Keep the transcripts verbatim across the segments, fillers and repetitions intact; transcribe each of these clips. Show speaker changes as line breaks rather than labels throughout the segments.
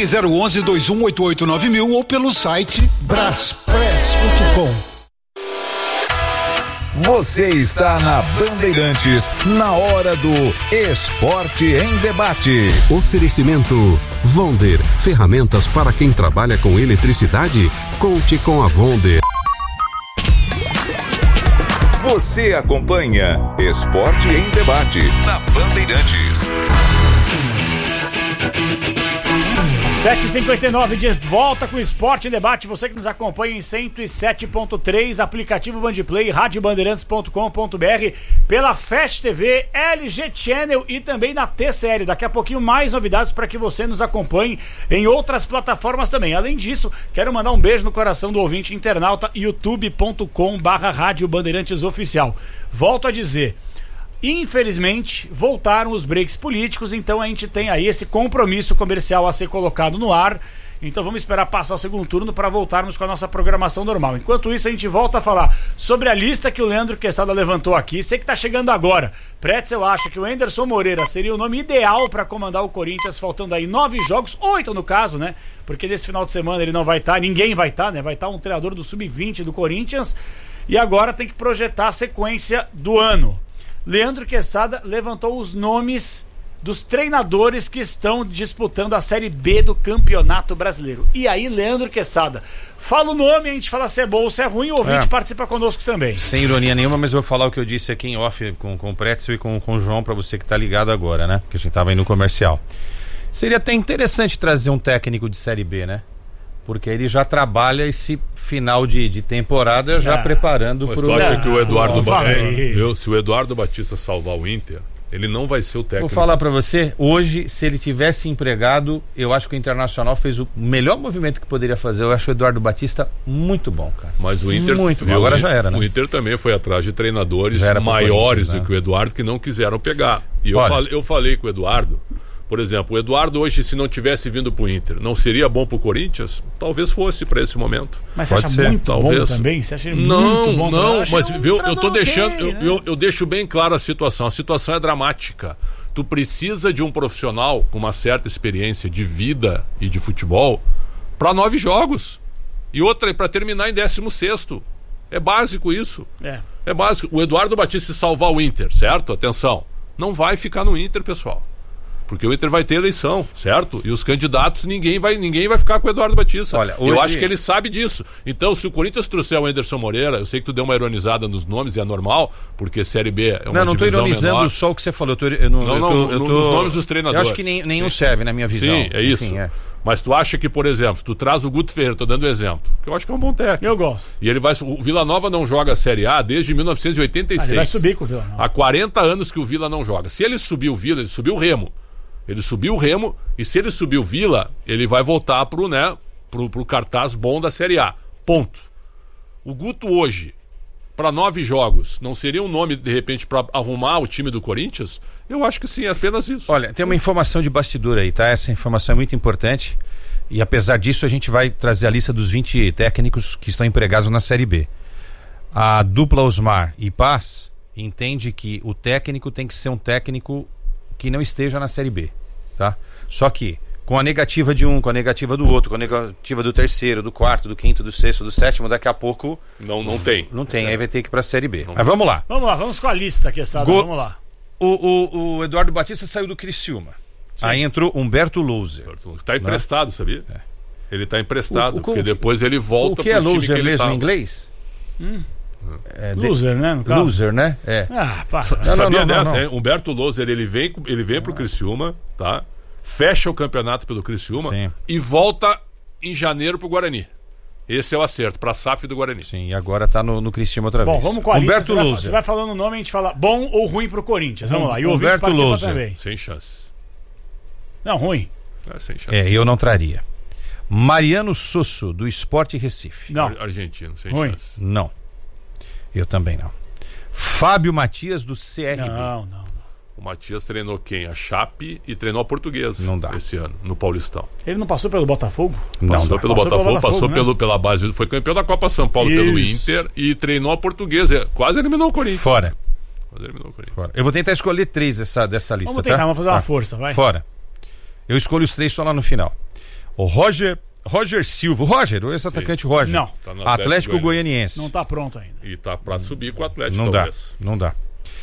Ligue zero onze, dois um oito oito nove mil ou pelo site braspress ponto com.
Você está na Bandeirantes, na hora do Esporte em Debate.
Oferecimento Vonder, ferramentas para quem trabalha com eletricidade. Conte com a Vonder.
Você acompanha Esporte em Debate na Bandeirantes.
sete e cinquenta e nove, de volta com o Esporte em Debate. Você que nos acompanha em cento e sete ponto três, aplicativo Bandplay, rádio bandeirantes ponto com ponto br, pela Fast T V, L G Channel e também na T C L. Daqui a pouquinho mais novidades para que você nos acompanhe em outras plataformas também. Além disso, quero mandar um beijo no coração do ouvinte internauta, youtube ponto com barra rádio bandeirantes oficial. Volto a dizer, infelizmente, voltaram os breaks políticos, então a gente tem aí esse compromisso comercial a ser colocado no ar. Então vamos esperar passar o segundo turno para voltarmos com a nossa programação normal. Enquanto isso, a gente volta a falar sobre a lista que o Leandro Quesada levantou aqui. Você que está chegando agora, Pretzel acha que o Anderson Moreira seria o nome ideal para comandar o Corinthians, faltando aí nove jogos, oito no caso, né? Porque nesse final de semana ele não vai estar, tá, ninguém vai estar, tá, né? Vai estar tá um treinador do sub vinte do Corinthians e agora tem que projetar a sequência do ano. Leandro Quesada levantou os nomes dos treinadores que estão disputando a Série B do Campeonato Brasileiro. E aí, Leandro Quesada, fala o nome, a gente fala se é bom ou se é ruim, o ouvinte é. participa conosco também.
Sem ironia nenhuma, mas eu vou falar o que eu disse aqui em off com, com o Pretzel e com, com o João, para você que está ligado agora, né? Que a gente tava aí no comercial. Seria até interessante trazer um técnico de Série B, né? Porque ele já trabalha esse final de, de temporada já ah, preparando para o...
Mas tu acha que o Eduardo oh, Batista, se o Eduardo Batista salvar o Inter, ele não vai ser o técnico?
Vou falar para você, hoje, se ele tivesse empregado, eu acho que o Internacional fez o melhor movimento que poderia fazer. Eu acho o Eduardo Batista muito bom, cara.
Mas o Inter...
Muito bom, agora já era, né?
O Inter também foi atrás de treinadores maiores do né? que o Eduardo, que não quiseram pegar. E eu,
Olha,
falei, eu falei com o Eduardo... Por exemplo, o Eduardo hoje, se não tivesse vindo pro Inter, não seria bom pro Corinthians? Talvez fosse para esse momento.
Mas você Pode acha ser. muito
Talvez.
bom também? Você acha ele
não,
muito bom?
Não,
não,
mas
um
viu, eu tô deixando,
okay,
eu,
né?
eu, eu deixo bem claro a situação. A situação é dramática. Tu precisa de um profissional com uma certa experiência de vida e de futebol para nove jogos. E outra, para terminar em décimo sexto. É básico isso. É. É básico. O Eduardo Batista, se salvar o Inter, certo? Atenção. Não vai ficar no Inter, pessoal. Porque o Inter vai ter eleição, certo? E os candidatos, ninguém vai, ninguém vai ficar com o Eduardo Batista.
Olha, hoje...
Eu acho que ele sabe disso. Então, se o Corinthians trouxer o Anderson Moreira, eu sei que tu deu uma ironizada nos nomes, e é normal, porque Série B é uma
Não, não estou ironizando
menor.
só o que você falou. Eu tô, eu não,
não,
eu
não,
tô, eu tô...
nos nomes dos treinadores.
Eu acho que nem, nenhum Sim. serve, na minha visão.
Sim, é isso. Enfim, é. Mas tu acha que, por exemplo, tu traz o Guto Ferreira, tô dando exemplo, que eu acho que é um bom técnico.
Eu gosto.
E ele vai... O Vila Nova não joga a Série A desde mil novecentos e oitenta e seis. Ah, ele vai
subir com o Vila Nova.
Há quarenta anos que o Vila não joga. Se ele subir o Vila, ele subiu o Remo. Ele subiu o Remo, e se ele subir o Vila, ele vai voltar pro, né, pro, pro cartaz bom da Série A. Ponto. O Guto hoje, para nove jogos, não seria um nome, de repente, para arrumar o time do Corinthians? Eu acho que sim, é apenas isso.
Olha, tem uma informação de bastidor aí, tá? Essa informação é muito importante, e apesar disso a gente vai trazer a lista dos vinte técnicos que estão empregados na Série B. A dupla Osmar e Paz entende que o técnico tem que ser um técnico que não esteja na Série B, tá? Só que com a negativa de um, com a negativa do outro, com a negativa do terceiro, do quarto, do quinto, do sexto, do sétimo, daqui a pouco
não, não tem.
Não tem, é. Aí vai ter que ir pra Série B. Não Mas vamos lá.
Vamos lá, vamos com a lista aqui, sabe? Go... Vamos lá.
O, o, o Eduardo Batista saiu do Criciúma. Sim. Aí entrou Humberto Louser.
Tá emprestado, né? Sabia? É. Ele tá emprestado, o, o, porque depois ele volta
pro time que ele O que é Louser mesmo em inglês?
Hum. É, loser, né? No caso.
Loser, né? É.
Ah, pá.
Não, Sabia não, não, dessa? Não, não. Humberto Loser, ele vem, ele vem pro Criciúma, tá? Fecha o campeonato pelo Criciúma Sim. e volta em janeiro pro Guarani. Esse é o acerto, pra S A F do Guarani.
Sim, e agora tá no, no Criciúma outra
bom,
vez.
Bom, vamos com a
Humberto
lista. Você
Loser.
vai, você vai falando o nome e a gente fala bom ou ruim pro Corinthians. Vamos lá. E o ouvinte
Humberto
participa
Loser.
também.
Sem chance.
Não, ruim.
É, sem chance.
É, eu não traria. Mariano Sosso, do Sport Recife.
Não.
Ar- Argentino, sem
ruim.
chance.
Não. Eu também não. Fábio Matias, do C R B.
Não, não.
O Matias treinou quem? A Chape e treinou a Portuguesa
não dá.
esse ano, no Paulistão.
Ele não passou pelo Botafogo?
Não, passou pelo passou Botafogo, pelo passou né? pelo, pela base, foi campeão da Copa São Paulo Isso. pelo Inter e treinou a Portuguesa. Quase eliminou o Corinthians.
Fora.
Quase eliminou o Corinthians.
Fora. Eu vou tentar escolher três dessa, dessa lista,
vamos tentar,
tá?
vamos fazer
tá.
uma força, vai.
Fora. Eu escolho os três só lá no final. O Roger, Roger Silva. O Roger, o ex-atacante Roger.
Não.
Tá no
Atlético,
Atlético
Goianiense.
Não tá pronto ainda.
E tá pra subir com o Atlético,
Não
talvez.
dá, não dá.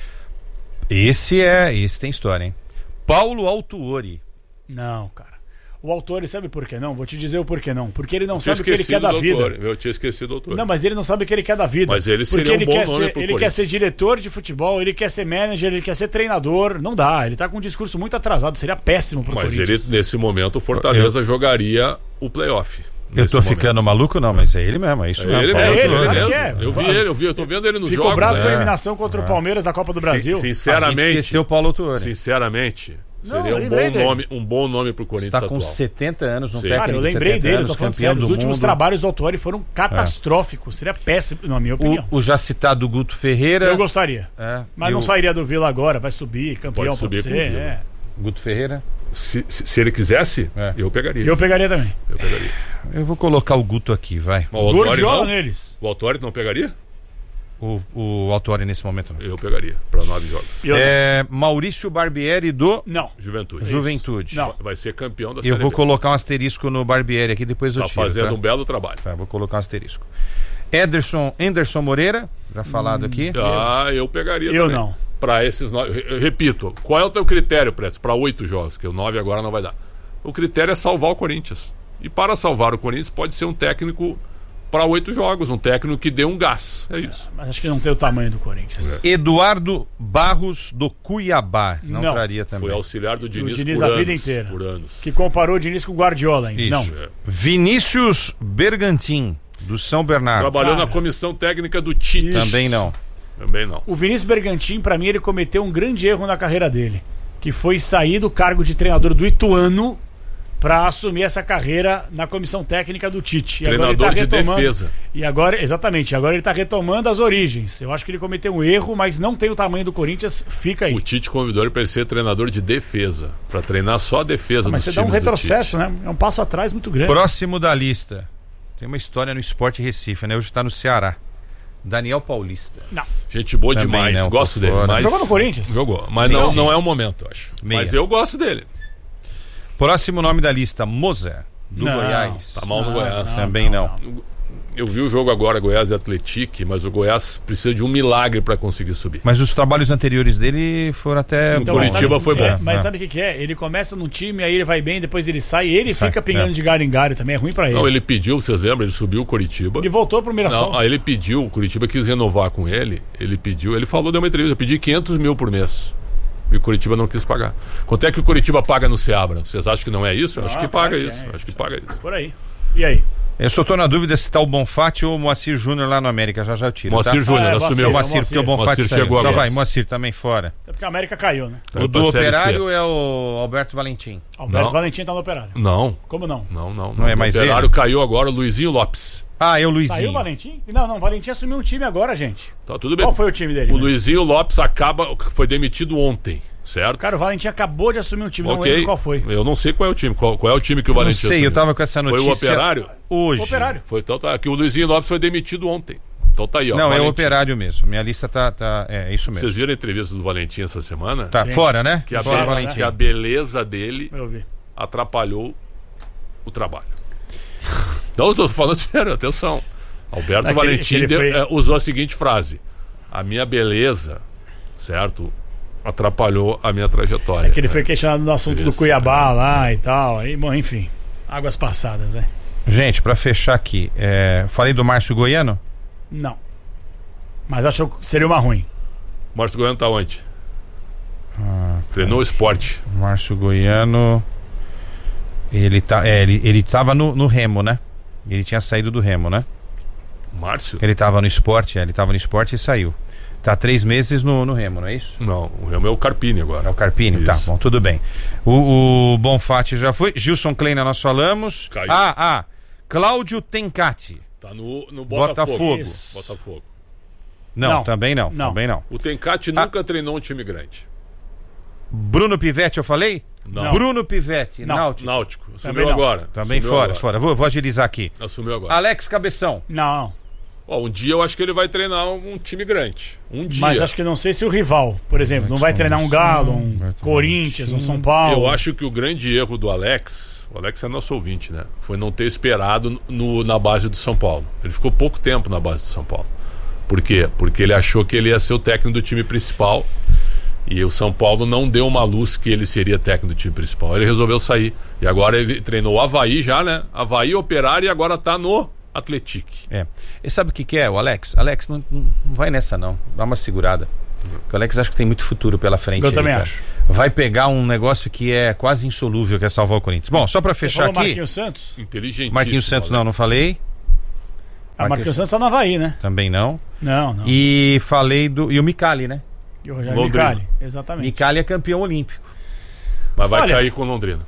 Esse é, esse tem história, hein? Paulo Autuori.
Não, cara. O autor, sabe por que não? Vou te dizer o porquê não. Porque ele não
Eu tinha
sabe o que ele quer
esquecido
da
do
vida.
autor. Eu tinha esquecido do autor.
Não, mas ele não sabe o que ele quer da vida.
Mas ele
Porque
seria um
ele
bom
quer
nome
ser,
pro
Ele quer
Corinthians.
ser diretor de futebol, ele quer ser manager, ele quer ser treinador. Não dá, ele tá com um discurso muito atrasado, seria péssimo pro
Mas ele,
Corinthians.
nesse momento, o Fortaleza jogaria o playoff.
Eu
nesse
tô
momento.
ficando maluco, não, mas é ele mesmo, é isso
É
mesmo.
ele
Paulo
mesmo,
É ele,
ele
Autuori.
claro
mesmo.
que é.
Eu vi ele, eu vi, eu tô vendo ele nos
Ficou
jogos.
bravo
né?
com a eliminação contra o Palmeiras da Copa do Brasil.
Sin-
A gente
Sinceramente,
esqueceu o Paulo Autuori.
sinceramente,
Não,
seria
eu
um
lembrei
bom
dele.
nome, um bom nome pro Corinthians
Está com
atual.
setenta anos, um
Sim.
técnico
Cara, eu
de
lembrei
setenta
dele,
anos,
tô falando
campeão
sério. Os
do
últimos
mundo.
trabalhos do Autori foram catastróficos. Seria péssimo, na minha opinião.
O, o já citado Guto Ferreira.
Eu gostaria.
É,
Mas
e
não
o
sairia do Vila agora, vai subir, campeão
Pode subir
pode
com o
ser.
Vila.
É.
Guto Ferreira.
Se, se, se ele quisesse,
É.
eu pegaria.
E eu pegaria também.
Eu pegaria.
Eu vou colocar o Guto aqui, vai.
O Autori
Gordiola
não?
neles.
O Autori não pegaria?
O, o Autuori nesse momento não.
Eu pegaria, para nove jogos.
Eu-
É, Maurício Barbieri do
Não.
Juventude.
Juventude.
Não.
Vai ser campeão da
Eu
Série
vou
B.
colocar um asterisco no Barbieri aqui, depois eu
Tá
tiro.
fazendo
tá?
um belo trabalho.
Tá, vou colocar um asterisco. Ederson, Anderson Moreira, já falado aqui.
Ah, eu pegaria
Eu
também.
não.
Para esses nove. re- Repito, qual é o teu critério, Preto? Para oito jogos, que o nove agora não vai dar. O critério é salvar o Corinthians. E para salvar o Corinthians, pode ser um técnico para oito jogos, um técnico que dê um gás. É isso.
Mas acho que não tem o tamanho do Corinthians.
Eduardo Barros do Cuiabá. Não,
Não.
traria também.
Foi auxiliar do Diniz,
Diniz
por
a
anos.
vida inteira.
Por anos.
Que comparou o Diniz com o Guardiola ainda.
Isso.
Não.
É.
Vinícius Bergantin, do São Bernardo.
Trabalhou
Cara.
na comissão técnica do Tite.
Também não.
Também não.
O Vinícius Bergantin, pra mim, ele cometeu um grande erro na carreira dele. Que foi sair do cargo de treinador do Ituano pra assumir essa carreira na comissão técnica do Tite. E agora ele
Treinador
tá
de
retomando-
defesa.
E agora, exatamente, agora ele tá retomando as origens. Eu acho que ele cometeu um erro, mas não tem o tamanho do Corinthians, fica aí.
O Tite convidou ele para ser treinador de defesa, para treinar só a defesa
Mas
dos
você dá um
times do
retrocesso,
Tite.
né? É um passo atrás muito grande.
Próximo da lista. Tem uma história no Esporte Recife, né? Hoje está no Ceará. Daniel Paulista.
Não.
Gente boa
Também
demais,
não,
gosto
por
dele.
fora.
Mas...
Jogou no Corinthians?
Jogou, mas
Sim,
não,
sim.
não é o momento, eu acho.
Meia.
Mas eu gosto dele.
Próximo nome da lista, Moza, do
Não,
Goiás.
Tá mal no
Não,
Goiás.
Também não.
Eu vi o jogo agora, Goiás e Atlético, mas o Goiás precisa de um milagre para conseguir subir.
Mas os trabalhos anteriores dele foram até
Então,
bons.
Curitiba
sabe-
foi bom.
é, mas
É.
sabe o que, que é? Ele começa num time, aí ele vai bem, depois ele sai, e ele
Sai,
fica pingando
é.
de galho em galho também, é ruim pra ele.
Não, ele pediu, vocês lembram? Ele subiu o Curitiba.
Ele voltou pro Mirassol.
Não, aí ele pediu, o Curitiba quis renovar com ele, ele pediu, ele falou, deu uma entrevista, eu pedi quinhentos mil por mês. E o Curitiba não quis pagar. Quanto é que o Curitiba paga no Seabra? Vocês acham que não é isso? Eu acho
Ah,
que
claro
paga
que
isso.
é.
Acho que paga isso.
Por aí. E aí?
Eu só tô na dúvida se tá o Bonfatti ou o Moacir Júnior lá no América. Já já eu tiro,
Moacir
tá?
Júnior
Ah, é,
assumiu.
O
Moacir,
Moacir, porque o Bonfatti
Moacir
saiu.
chegou
Então
agora.
vai, Moacir também fora.
É porque a América caiu, né?
Caiu
O
pra
do
Série C.
Operário é o Alberto Valentim.
Alberto
Não.
Valentim tá no Operário.
Não,
Como não?
não, não.
Não é mais
o Operário
ele?
caiu agora o Luizinho Lopes.
Ah, é o Luizinho.
Saiu o Valentim? Não, não, o Valentim assumiu um time agora, gente.
Tá tudo bem.
Qual foi o time dele?
O
mesmo?
Luizinho Lopes acaba, foi demitido ontem, certo?
Cara, o Valentim acabou de assumir um time, não
Ok.
lembro qual foi.
Eu não sei qual é o time. Qual, qual é o time que o
Não
Valentim
sei, eu
assumiu?
tava com essa
Foi
notícia.
o Operário?
Hoje.
O Operário.
Foi, então tá. Que o Luizinho Lopes foi demitido ontem. Então tá aí, ó.
Não, é o
Valentim.
Operário mesmo. Minha lista tá. tá é isso mesmo.
Vocês viram a entrevista do Valentim essa semana?
Tá,
Sim.
fora, né?
Que a,
fora,
be-
Valentim.
que a beleza dele
Eu vi.
atrapalhou o trabalho. Não, eu tô falando sério, atenção. Alberto
Daquele-
Valentim
aquele
deu-
foi-
eh, usou a seguinte frase: a minha beleza, certo? Atrapalhou a minha trajetória.
É que ele foi questionado no assunto do
Isso,
Cuiabá lá e tal. Aí, bom, enfim. Águas passadas, né?
Gente, pra fechar aqui, é, falei do Márcio Goiano?
Não. Mas acho que seria uma ruim.
Márcio Goiano tá onde? Treinou o esporte.
Márcio Goiano. Ele, tá, é, ele, ele tava no, no Remo, né? Ele tinha saído do Remo, né?
Márcio?
Ele tava no esporte, é, ele tava no esporte e saiu. Tá três meses no, no Remo, não é isso?
Não, o Remo é o Carpini
É
agora.
o Carpini?
Isso.
Tá, bom, tudo bem. O, o Bonfatti já foi. Gilson Kleina nós falamos.
Caiu.
Ah, ah. Cláudio Tencati.
Tá no, no Botafogo.
Botafogo.
Isso. Botafogo.
Não,
Não.
também não,
Não.
também não.
O Tencati nunca treinou um time grande.
Bruno Pivetti, eu falei?
Não.
Bruno Pivetti,
Não.
Náutico.
Náutico.
Também
Assumiu
não.
agora.
Também
Assumiu
fora,
agora.
fora. Vou, vou agilizar aqui.
Assumiu agora.
Alex Cabeção.
Não.
Ó, um dia eu acho que ele vai treinar um time grande. Um dia.
Mas acho que não sei se o rival, por exemplo, não vai treinar um Galo, um
Roberto
Corinthians, um
Valentim.
São Paulo.
Eu acho que o grande erro do Alex o Alex é nosso ouvinte, né? Foi não ter esperado no, na base do São Paulo. Ele ficou pouco tempo na base do São Paulo. Por quê? Porque ele achou que ele ia ser o técnico do time principal e o São Paulo não deu uma luz que ele seria técnico do time principal. Ele resolveu sair. E agora ele treinou o Avaí já, né? Avaí, Operário e agora tá no Atlético.
É. E sabe o que, que é, o Alex? Alex, não, não vai nessa não. Dá uma segurada. O Alex acha que tem muito futuro pela frente.
Eu
aí,
também
cara.
acho.
Vai pegar um negócio que é quase insolúvel, que é salvar o Corinthians. Bom, só pra
Você
fechar
falou
aqui.
Marquinhos Santos?
Inteligentíssimo.
Marquinhos Santos, não,
Alex.
não falei.
A Marquinhos Santos tá no Havaí, né?
Também não.
Não, não.
E falei do. E o Micali, né?
E o Rogério
Londrina.
Micali. Exatamente.
Micali é campeão olímpico.
Mas vai
Olha-
cair com Londrina.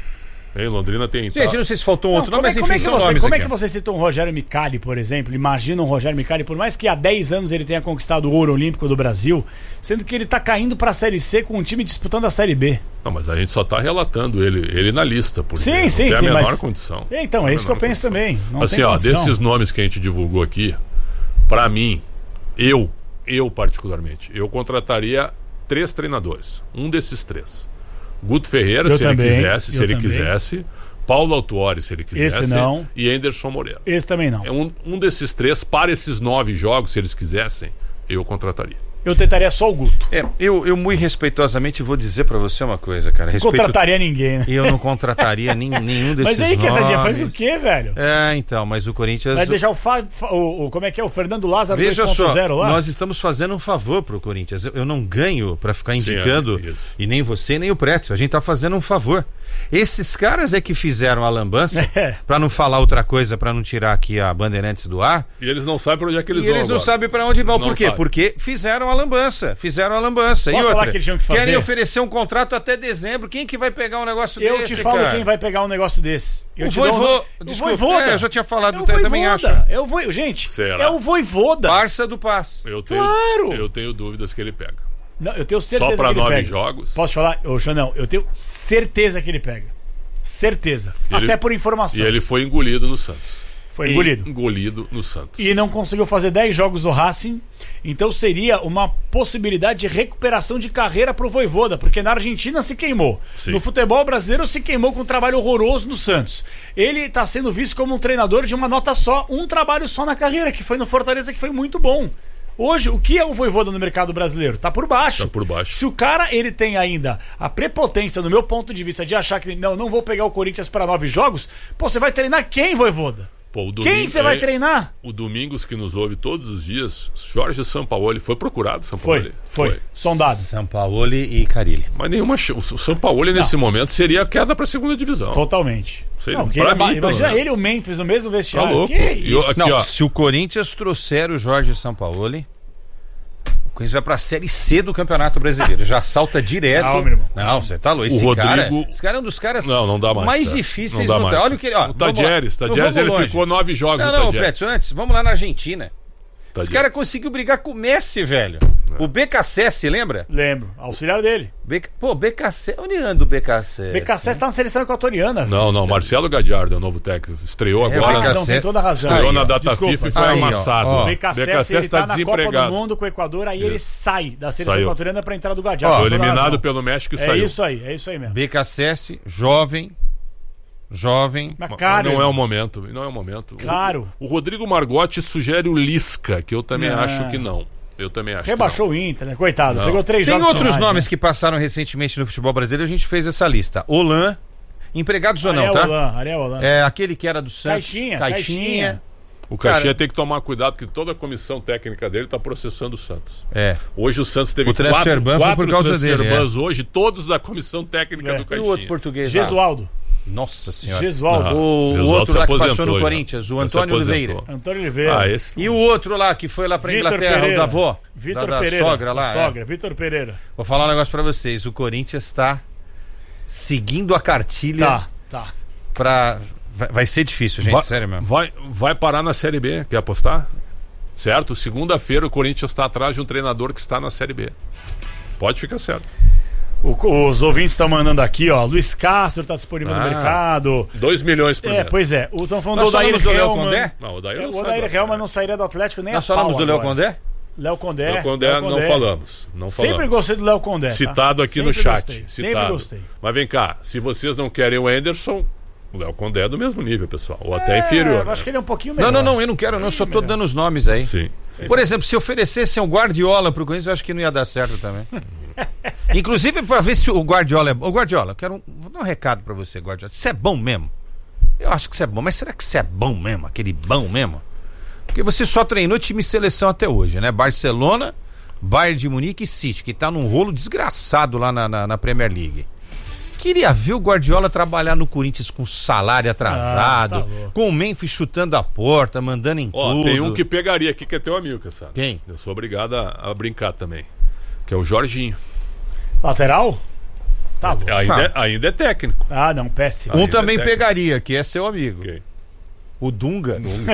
Em Londrina tem...
Gente, não sei se faltou um outro
Não,
nome,
como
mas
é,
enfim,
como é que
são
você,
nomes
como é
aqui.
que você cita um Rogério Micali, por exemplo? Imagina um Rogério Micali, por mais que há dez anos ele tenha conquistado o ouro olímpico do Brasil, sendo que ele tá caindo pra Série C com um time disputando a Série B.
Não, mas a gente só tá relatando ele, ele na lista, porque
Sim,
não
sim,
tem a
sim,
menor
mas-
condição.
Então, é isso que eu penso também. Não
assim,
tem
ó,
condição.
desses nomes que a gente divulgou aqui, pra mim, eu, eu particularmente, eu contrataria três treinadores. Um desses três. Guto Ferreira,
Eu
se
também,
ele quisesse, se
eu
ele
também.
quisesse. Paulo Autuori, se ele quisesse.
Esse não.
E Anderson Moreira.
Esse também não.
É um, um desses três, para esses nove jogos, se eles quisessem, eu contrataria.
Eu tentaria só o Guto.
É, eu, eu muito respeitosamente vou dizer pra você uma coisa, cara. Respeito...
Contrataria ninguém, né?
Eu não contrataria nin- nenhum desses
Mas aí,
nomes.
Quesadinha, faz o quê, velho?
É, então, mas o Corinthians...
Vai deixar o, Fa... Fa- o, o... Como é que é? O Fernando Lázaro
Veja
dois ponto
só,
zero lá?
nós estamos fazendo um favor pro Corinthians. Eu, eu não ganho pra ficar
Sim,
indicando,
é isso.
e nem você, nem o Prétio. A gente tá fazendo um favor. Esses caras é que fizeram a lambança,
É.
pra não falar outra coisa, pra não tirar aqui a Bandeirantes do ar.
E eles não sabem para onde é que eles
E
vão
eles não
agora.
sabem pra onde vão.
Não
Por quê?
sabem.
Porque fizeram a lambança. Fizeram a lambança.
Posso
e outra,
falar que eles tinham que fazer?
querem oferecer um contrato até dezembro. Quem que vai pegar um negócio
Eu
desse,
te falo
cara?
quem vai pegar um negócio desse. Eu
O
te dou um
Voivô-
nome.
desculpa,
o Voivoda.
é, eu já tinha falado,
É o
eu também
Voivoda.
acho.
É o Voi... Gente,
Será?
é o Voivoda.
Barça do Paz.
Eu tenho,
Claro!
eu tenho dúvidas que ele pega.
Não, eu tenho certeza
Só para
que ele
nove
pega.
jogos.
Posso falar? Ô, Xandão, eu tenho certeza que ele pega. Certeza.
Ele-
Até por informação.
E ele foi engolido no Santos.
Foi engolido.
Engolido no Santos.
E não conseguiu fazer dez jogos do Racing. Então seria uma possibilidade de recuperação de carreira pro Voivoda, porque na Argentina se queimou.
Sim.
No futebol brasileiro se queimou com um trabalho horroroso no Santos. Ele está sendo visto como um treinador de uma nota só, um trabalho só na carreira, que foi no Fortaleza, que foi muito bom. Hoje, o que é o Voivoda no mercado brasileiro? Tá por baixo.
Tá por baixo.
Se o cara ele tem ainda a prepotência, no meu ponto de vista, de achar que não, não vou pegar o Corinthians para nove jogos, pô, você vai treinar quem, Voivoda?
Pô, o
Quem
Domingo-
você vai
é,
treinar?
O Domingos, que nos ouve todos os dias, Jorge Sampaoli, foi procurado,
Foi,
Sampaoli?
foi, sondado.
Sampaoli e Carille.
Mas nenhuma ch- o Sampaoli nesse momento seria a queda para a segunda divisão.
Totalmente.
Sei,
não, porque
pra
ele,
mim, pelo
imagina
menos.
ele e o Memphis no mesmo
Tá
vestiário.
louco.
Que
E eu-
isso?
aqui,
Não,
ó.
se o Corinthians trouxer o Jorge Sampaoli, o Corinthians vai pra Série C do Campeonato Brasileiro. Já salta direto.
Não, meu irmão.
Não, você tá louco. Esse
O
cara,
Rodrigo-
esse cara é um dos caras
Não, não dá mais, certo.
difíceis
Não dá
no
mais,
Olha o
certo.
que, ó,
O
vamos lá.
Tadieres,
Não
Tadieres,
vamos
ele
longe.
ficou nove jogos
Não,
no
não,
Tadieres.
Prétio, antes, vamos lá na Argentina. Esse
Tadieres.
cara conseguiu brigar com o Messi, velho. O B K C S, lembra?
Lembro, auxiliar dele.
B... Pô, B K C, onde anda o B K C?
B K C está na seleção equatoriana.
Não, não, Marcelo Gadiardo é o novo técnico. Estreou
É,
agora.
o B K C
Não, tem toda a razão.
Estreou
Aí,
na
ó.
data
Desculpa.
FIFA e foi
Aí, ó,
amassado.
ó.
O B K C S ele tá na Copa do Mundo com o Equador, aí ele sai da seleção
Saiu.
equatoriana para entrar do Gadiardo.
Ó,
Foi
Tem toda a
eliminado
razão.
pelo México e
É
saiu.
isso aí, é isso aí mesmo.
B K C S, jovem, jovem.
Mas,
Mas
cara,
não é o momento. Não é o momento.
Claro.
O, o Rodrigo Margotti sugere o Lisca, que eu também
Não.
acho que não. Eu também acho
rebaixou
que
o Inter, né? Coitado,
Não.
pegou três
Tem
jogos.
outros
finais,
nomes
né?
que passaram recentemente no futebol brasileiro, a gente fez essa lista. Olan, empregados ou não,
Ariel
tá?
Holan, Ariel Holan.
É aquele que era do Santos.
Caixinha,
Caixinha.
Caixinha.
não. O Caxias
Cara-
tem que tomar cuidado, que toda a comissão técnica dele está processando o Santos.
É.
Hoje o Santos teve
O transfer
quatro,
ban foi
quatro
por causa
transfer
dele, é.
bans hoje, todos da comissão técnica
É.
do
E
Caxias.
o outro português lá?
Gesualdo.
Nossa senhora.
Gesualdo.
Não.
O, o
Gesualdo
outro
se
lá que passou
aposentou
no
já.
Corinthians, o
Já se
Antônio
aposentou.
Oliveira.
Antônio Oliveira.
Ah, esse
E o outro lá que foi lá pra
Vitor
Inglaterra,
Pereira.
o da avó.
Vitor
da, da
Pereira.
sogra lá.
da
é.
sogra, Vitor Pereira.
Vou falar um negócio pra vocês. O Corinthians tá seguindo a cartilha
Tá, tá.
pra... Vai, vai ser difícil, gente,
vai,
sério mesmo.
Vai, vai parar na Série B, quer apostar? Certo? Segunda-feira o Corinthians está atrás de um treinador que está na Série B. Pode ficar certo.
O- os ouvintes estão mandando aqui, ó. Luiz Castro tá disponível no
Ah.
mercado.
dois milhões por
É,
mês.
pois é. Estão falando
Nós
do Odair
falamos do Léo
Helman.
Condé?
Não, o Daí
É,
não
o
sai
Odair
do-
Helman não sairia do Atlético nem
Nós
a pau
falamos do Léo
agora.
Condé?
Léo Condé.
Léo Condé
Léo
não
Condé.
falamos. Não
Sempre
falamos.
gostei do Léo Condé. tá?
Citado aqui no
Sempre
chat.
gostei,
Citado.
Sempre gostei.
Mas vem cá, se vocês não querem o Anderson, O Léo Condé é do mesmo nível, pessoal. Ou até é, inferior.
Eu acho
né?
que ele é um pouquinho melhor.
Não, não, não, eu não quero, não. Eu só tô dando os nomes aí.
Sim. sim
Por
sim.
exemplo, se oferecessem o Guardiola pro Corinthians, eu acho que não ia dar certo também. Inclusive, pra ver se o Guardiola é bom. Ô, Guardiola, eu quero um... vou dar um recado pra você, Guardiola. Você é bom mesmo? Eu acho que você é bom, mas será que você é bom mesmo? Aquele bom mesmo? Porque você só treinou time e seleção até hoje, né? Barcelona, Bayern de Munique e City, que tá num rolo desgraçado lá na, na, na Premier League. Queria ver o Guardiola trabalhar no Corinthians com salário atrasado, ah, tá com o Memphis chutando a porta, mandando em
Ó,
tudo.
tem um que pegaria aqui que é teu amigo, sabe?
Quem?
Eu sou obrigado a, a brincar também. Que é o Jorginho.
Lateral? Tá louco.
Ainda, é, ainda é técnico.
Ah, não, péssimo.
Um
Ainda
também
é
pegaria, que é seu amigo.
Okay.
O Dunga.
Dunga.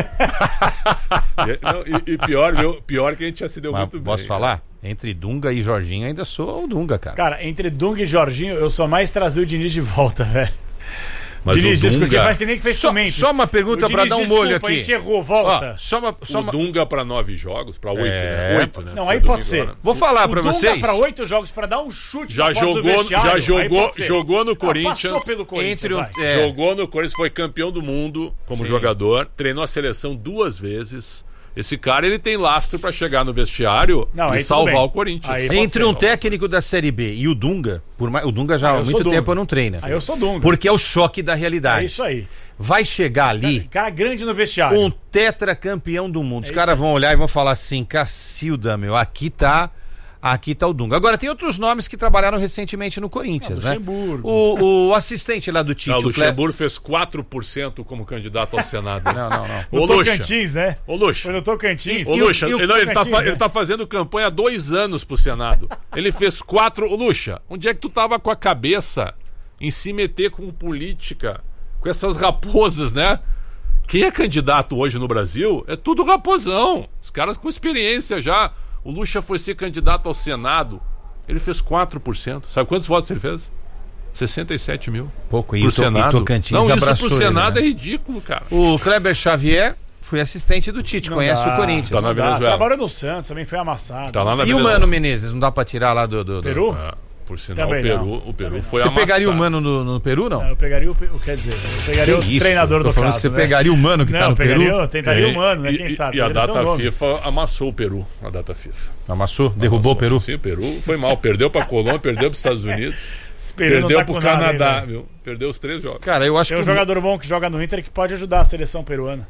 e, não, e, e pior, viu? Pior que a gente já se deu
Mas
muito
posso
bem.
falar? Entre Dunga e Jorginho, ainda sou o Dunga, cara.
Cara, entre Dunga e Jorginho, eu sou mais trazer o Diniz de volta, velho.
Mas
Diniz,
o
desculpa,
Dunga...
que faz que nem que fez
Só,
com o Memphis.
só uma pergunta
O
pra
Diniz,
dar um
desculpa,
molho aqui.
A gente errou, volta.
Ó, só uma, só
O
uma...
Dunga pra nove jogos, pra oito,
É.
né? Oito, né?
Não,
Foi
aí pode
domingo
ser.
agora.
Vou falar
o
pra
Dunga
vocês.
pra oito jogos pra dar um chute
Já
na porta do
jogou,
vestiário,
já
aí
jogou,
pode ser.
jogou no
Ah,
Corinthians.
passou pelo Corinthians,
Entre o,
vai.
é,
Jogou no Corinthians, foi campeão do mundo como
Sim.
jogador, treinou a seleção duas vezes. Esse cara, ele tem lastro pra chegar no vestiário
Não,
e
aí tudo
salvar
bem.
o Corinthians.
Aí pode
entre
ser.
um técnico da Série B e o Dunga, por mais, o Dunga já
Ah,
há
eu sou
muito
Dunga.
tempo não treina.
Aí eu sou Dunga.
Porque é o choque da realidade.
É isso aí.
Vai chegar ali
Cara grande no vestiário.
um tetracampeão do mundo. Os
É
caras
isso
vão olhar e vão falar assim: Cacilda, meu, aqui tá. Aqui tá o Dunga. Agora, tem outros nomes que trabalharam recentemente no Corinthians,
Ah,
né?
Luxemburgo.
O, o assistente lá do Tite.
Não, o
o Cle-
Luxemburgo fez quatro por cento como candidato ao Senado.
Não, não, não.
Ô,
No
Luxa.
Tocantins, né?
Ô, Luxa.
Foi no Tocantins.
Ô,
E o-
Luxa,
e o
ele, não, ele, tá,
Tocantins,
fa-
né?
ele tá fazendo campanha há dois anos pro Senado. Ele fez quatro. Ô, Luxa, onde é que tu tava com a cabeça em se meter com política, com essas raposas, né? Quem é candidato hoje no Brasil é tudo raposão. Os caras com experiência já. O Luxa foi ser candidato ao Senado. Ele fez quatro por cento. Sabe quantos votos ele fez? sessenta e sete mil.
Pouco. E
Pro
o To-
Senado.
e Tocantins
Não, isso
abraçou
pro
ele,
Senado
né?
é ridículo, cara.
O Kleber Xavier foi assistente do Tite,
Não
conhece
dá.
o Corinthians.
Tá na
Dá,
Venezuela.
trabalhou no Santos, também foi amassado.
Tá lá na
E o
Venezuela.
Mano Menezes, não dá pra tirar lá do... do, do...
Peru?
Ah, por sinal,
Também
o Peru,
não.
o Peru
Também
foi
Você
amassado.
pegaria o Mano no, no Peru, não?
Não, eu pegaria o, o quer dizer, eu pegaria
Que
o
isso?
treinador
Tô
do
falando
caso,
que você
né?
pegaria o Mano que
Não,
tá no
pegaria,
Peru?
tentaria
E-
o Mano, né?
e-
Quem
e-
sabe?
E a
Poderia ser um
data
nome.
FIFA amassou o Peru. A data FIFA.
Amassou? Derrubou
Amassou.
o Peru?
Sim, o Peru foi mal. Perdeu pra Colômbia, perdeu pros Estados Unidos,
Esse Peru não
perdeu
tá
pro
com nada,
Canadá,
hein, velho?
viu? Perdeu os três jogos.
Cara, eu acho
Tem um
que... o-
jogador bom que joga no Inter que pode ajudar a seleção peruana.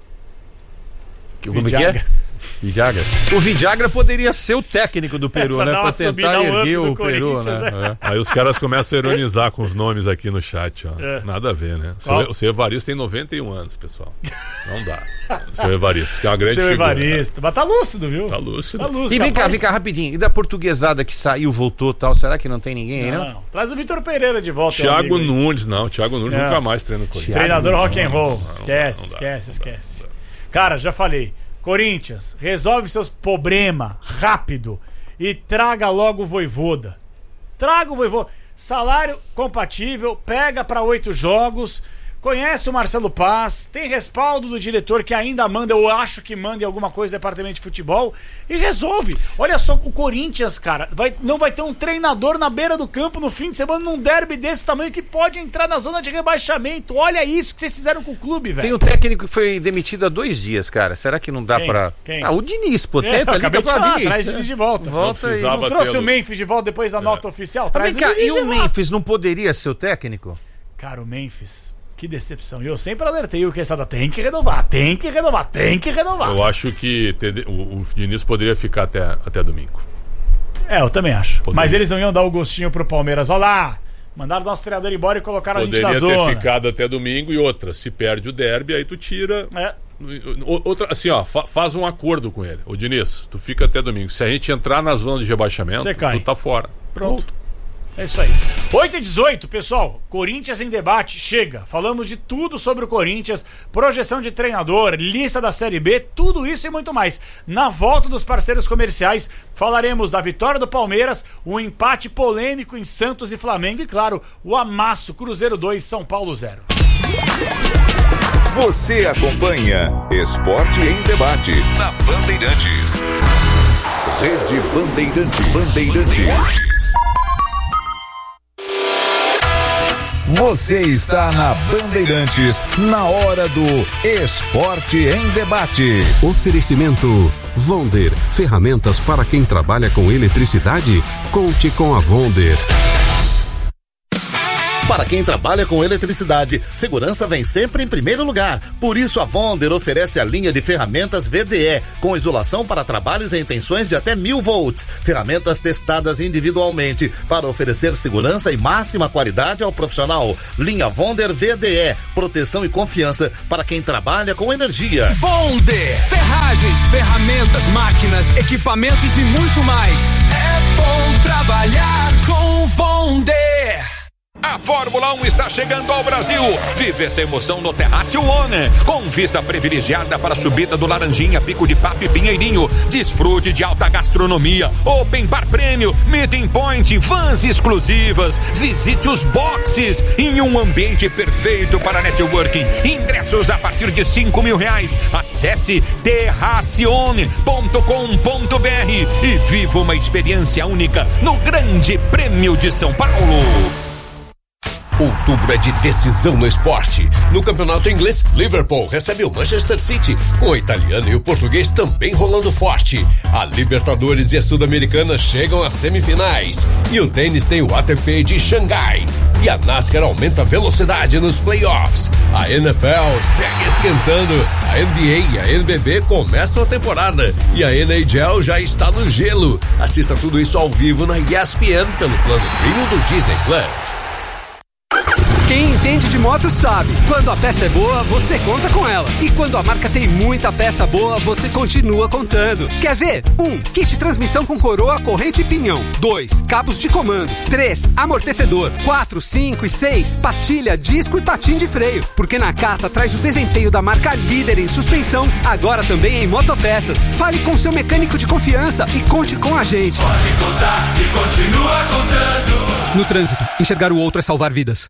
Como é que é?
Vidiaga.
Vidiaga. O Vidiaga poderia ser o técnico do Peru,
Pra
né?
dar
Pra
uma subida
tentar
ao
erguer
âmbito
o
do
Peru,
Corinthians,
né? É.
Aí os caras começam a ironizar com os nomes aqui no chat, ó.
É.
Nada a ver, né?
Qual?
Seu, o seu Evaristo tem noventa e um anos, pessoal. Não dá. Seu Evaristo, que é uma grande
Seu
figura.
Evaristo. Mas tá lúcido, viu?
Tá lúcido.
Tá lúcido.
E vem cá,
capaz-
vem cá, rapidinho. E da portuguesada que saiu, voltou e tal, será que não tem ninguém aí,
Não,
não?
não. Traz o Vitor Pereira de volta. meu
Thiago
amigo aí.
Nunes, não. Thiago Nunes
Não.
nunca mais treina no Corinthians.
Treinador
Thiago
rock and roll.
não,
Esquece,
não dá,
esquece,
não dá,
esquece.
não dá.
Cara, já falei. Corinthians, resolve seus problemas rápido e traga logo o Vojvoda. Traga o Vojvoda. Salário compatível, pega pra oito jogos. Conhece o Marcelo Paz, tem respaldo do diretor que ainda manda, eu acho que manda em alguma coisa do departamento de futebol e resolve. Olha só, o Corinthians, cara, vai, não vai ter um treinador na beira do campo no fim de semana num derby desse tamanho que pode entrar na zona de rebaixamento. Olha isso que vocês fizeram com o clube, velho.
Tem um técnico que foi demitido há dois dias, cara. Será que não dá
Quem?
pra...
Quem?
Ah, o Diniz, pô.
É,
Tenta,
eu
liga
acabei de
pra
falar,
Diniz.
traz o Diniz de volta.
Volta aí.
precisava
Não trouxe
tê-lo.
o Memphis de volta depois da nota oficial?
Mas
Traz
vem cá,
Diniz
e o
de volta.
Memphis não poderia ser o técnico?
Cara, o Memphis, que decepção. E eu sempre alertei o que essa tem que renovar, tem que renovar, tem que renovar.
Eu acho que ter- o, o Diniz poderia ficar até, até domingo.
É, eu também acho.
Poderia.
Mas eles não iam dar o gostinho pro Palmeiras. Olha lá, mandaram o nosso treinador embora e colocaram a gente
Poderia
na
ter
zona.
ficado até domingo e outra. Se perde o derby, aí tu tira.
É.
O- Outra, assim, ó, fa- faz um acordo com ele. Ô Diniz, tu fica até domingo. Se a gente entrar na zona de rebaixamento,
Você cai.
tu tá fora.
Pronto. É isso aí. oito e dezoito, pessoal. Corinthians em debate. Chega. Falamos de tudo sobre o Corinthians. Projeção de treinador, lista da Série B, tudo isso e muito mais. Na volta dos parceiros comerciais, falaremos da vitória do Palmeiras, o empate polêmico em Santos e Flamengo e, claro, o amasso Cruzeiro dois, São Paulo zero.
Você acompanha Esporte em Debate na Bandeirantes. Rede Bandeirantes. Bandeirantes. Você está na Bandeirantes, na hora do Esporte em Debate.
Oferecimento Vonder, ferramentas para quem trabalha com eletricidade. Conte com a Vonder.
Para quem trabalha com eletricidade, segurança vem sempre em primeiro lugar. Por isso, a Vonder oferece a linha de ferramentas V D E, com isolação para trabalhos em tensões de até mil volts. Ferramentas testadas individualmente para oferecer segurança e máxima qualidade ao profissional. Linha Vonder V D E, proteção e confiança para quem trabalha com energia.
Vonder, ferragens, ferramentas, máquinas, equipamentos e muito mais. É bom trabalhar com Vonder.
A Fórmula um está chegando ao Brasil. Vive essa emoção no Terraço One, com vista privilegiada para a subida do Laranjinha, Pico de Papo e Pinheirinho. Desfrute de alta gastronomia, open bar prêmio, meeting point, vans exclusivas. Visite os boxes em um ambiente perfeito para networking. Ingressos a partir de cinco mil reais. Acesse terracione ponto com ponto br e viva uma experiência única no Grande Prêmio de São Paulo.
Outubro é de decisão no esporte. No campeonato inglês, Liverpool recebe o Manchester City, com o italiano e o português também rolando forte. A Libertadores e a Sul-Americana chegam às semifinais. E o tênis tem o A T P de Xangai. E a NASCAR aumenta a velocidade nos playoffs. A N F L segue esquentando. A N B A e a N B B começam a temporada. E a N H L já está no gelo. Assista tudo isso ao vivo na E S P N pelo plano Premium do Disney Plus.
Quem entende de moto sabe, quando a peça é boa, você conta com ela. E quando a marca tem muita peça boa, você continua contando. Quer ver? um. Kit transmissão com coroa, corrente e pinhão. dois. Cabos de comando. três. Amortecedor. quatro, cinco e seis. Pastilha, disco e patim de freio. Porque Nakata traz o desempenho da marca líder em suspensão, agora também em motopeças. Fale com seu mecânico de confiança e conte com a gente.
Pode contar e continua contando.
No trânsito, enxergar o outro é salvar vidas.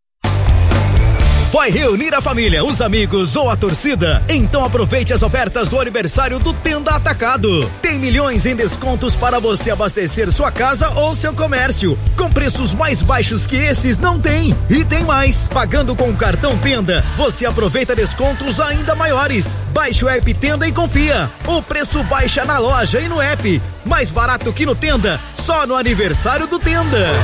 Vai reunir a família, os amigos ou a torcida? Então aproveite as ofertas do aniversário do Tenda Atacado. Tem milhões em descontos para você abastecer sua casa ou seu comércio. Com preços mais baixos que esses não tem. E tem mais. Pagando com o cartão Tenda, você aproveita descontos ainda maiores. Baixe o app Tenda e confia. O preço baixa na loja e no app. Mais barato que no Tenda, só no aniversário do Tenda.